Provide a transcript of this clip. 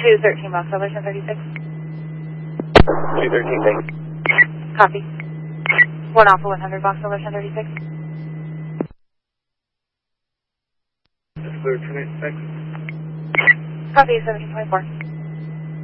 213 Box Elevation 36. 213, thanks. Copy. 1 Alpha 100 Box Elevation 36. Clear 296. Copy 1724.